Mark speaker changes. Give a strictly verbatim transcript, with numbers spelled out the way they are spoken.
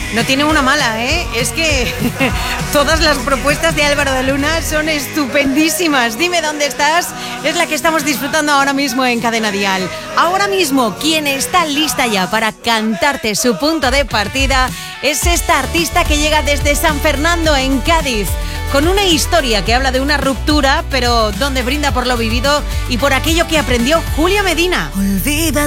Speaker 1: No tiene una mala, ¿eh? Es que todas las propuestas de Álvaro de Luna son estupendísimas. Dime dónde estás. Es la que estamos disfrutando ahora mismo en Cadena Dial. Ahora mismo, quien está lista ya para cantarte su punto de partida es esta artista que llega desde San Fernando, en Cádiz, con una historia que habla de una ruptura, pero donde brinda por lo vivido y por aquello que aprendió Julia Medina.
Speaker 2: Olvídate